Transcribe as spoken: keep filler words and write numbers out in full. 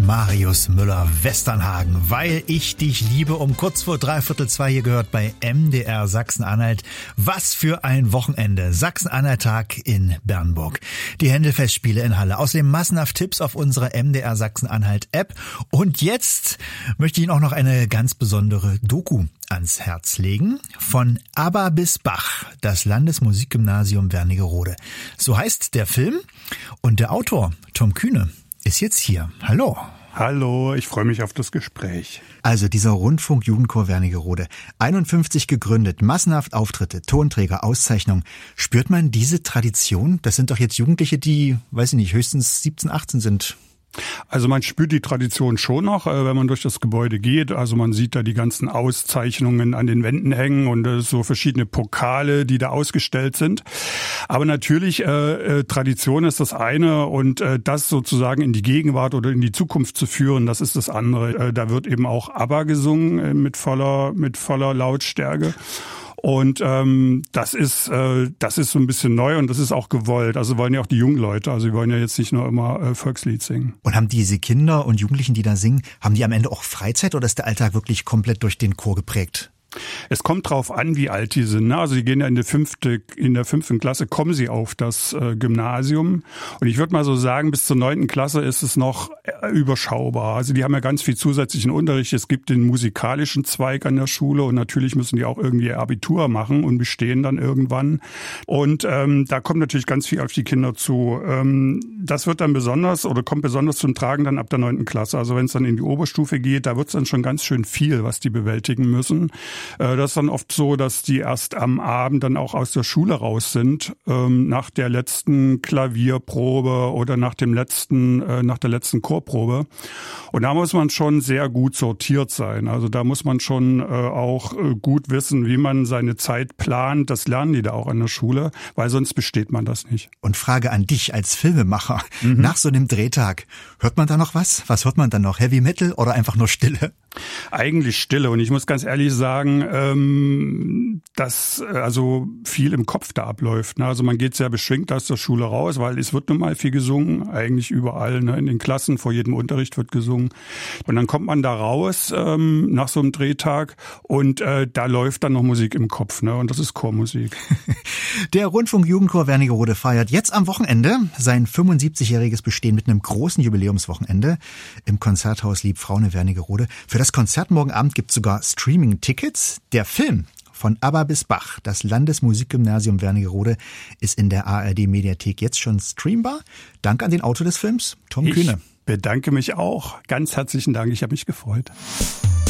Marius Müller-Westernhagen, weil ich dich liebe, um kurz vor dreiviertel zwei hier gehört bei M D R Sachsen-Anhalt. Was für ein Wochenende. Sachsen-Anhalt-Tag in Bernburg. Die Händelfestspiele in Halle. Außerdem massenhaft Tipps auf unserer M D R Sachsen-Anhalt-App. Und jetzt möchte ich Ihnen auch noch eine ganz besondere Doku ans Herz legen. Von ABBA bis Bach, das Landesmusikgymnasium Wernigerode. So heißt der Film. Und der Autor, Tom Kühne, ist jetzt hier. Hallo. Hallo, ich freue mich auf das Gespräch. Also dieser Rundfunk-Jugendchor Wernigerode, einundfünfzig gegründet, massenhaft Auftritte, Tonträger, Auszeichnungen. Spürt man diese Tradition? Das sind doch jetzt Jugendliche, die, weiß ich nicht, höchstens siebzehn, achtzehn sind. Also man spürt die Tradition schon noch, wenn man durch das Gebäude geht. Also man sieht da die ganzen Auszeichnungen an den Wänden hängen und so verschiedene Pokale, die da ausgestellt sind. Aber natürlich, äh, Tradition ist das eine und äh, das sozusagen in die Gegenwart oder in die Zukunft zu führen, das ist das andere. Äh, da wird eben auch ABBA gesungen äh, mit voller, mit voller Lautstärke. Und ähm, das ist äh, das ist so ein bisschen neu und das ist auch gewollt. Also wollen ja auch die jungen Leute, also sie wollen ja jetzt nicht nur immer äh, Volkslied singen. Und haben diese Kinder und Jugendlichen, die da singen, haben die am Ende auch Freizeit oder ist der Alltag wirklich komplett durch den Chor geprägt? Es kommt drauf an, wie alt die sind. Also die gehen ja in der fünfte, in der fünften Klasse kommen sie auf das äh, Gymnasium. Und ich würde mal so sagen, bis zur neunten Klasse ist es noch äh, überschaubar. Also die haben ja ganz viel zusätzlichen Unterricht. Es gibt den musikalischen Zweig an der Schule und natürlich müssen die auch irgendwie ihr Abitur machen und bestehen dann irgendwann. Und ähm, da kommt natürlich ganz viel auf die Kinder zu. Ähm, das wird dann besonders oder kommt besonders zum Tragen dann ab der neunten Klasse. Also wenn es dann in die Oberstufe geht, da wird es dann schon ganz schön viel, was die bewältigen müssen. Das ist dann oft so, dass die erst am Abend dann auch aus der Schule raus sind, ähm, nach der letzten Klavierprobe oder nach dem letzten, äh, nach der letzten Chorprobe. Und da muss man schon sehr gut sortiert sein. Also da muss man schon äh, auch äh, gut wissen, wie man seine Zeit plant. Das lernen die da auch an der Schule, weil sonst besteht man das nicht. Und Frage an dich als Filmemacher. Mhm. Nach so einem Drehtag, hört man da noch was? Was hört man dann noch? Heavy Metal oder einfach nur Stille? Eigentlich Stille. Und ich muss ganz ehrlich sagen, ähm, dass also viel im Kopf da abläuft. Ne? Also man geht sehr beschwingt aus der Schule raus, weil es wird nun mal viel gesungen, eigentlich überall. Ne? In den Klassen, vor jedem Unterricht wird gesungen. Und dann kommt man da raus ähm, nach so einem Drehtag und äh, da läuft dann noch Musik im Kopf. Ne? Und das ist Chormusik. Der Rundfunk-Jugendchor Wernigerode feiert jetzt am Wochenende sein fünfundsiebzigjähriges Bestehen mit einem großen Jubiläumswochenende im Konzerthaus Liebfraune Wernigerode. Für das Konzert morgen Abend gibt es sogar Streaming-Tickets. Der Film von ABBA bis Bach, das Landesmusikgymnasium Wernigerode, ist in der A R D-Mediathek jetzt schon streambar. Dank an den Autor des Films, Tom ich Kühne. Ich bedanke mich auch. Ganz herzlichen Dank, ich habe mich gefreut.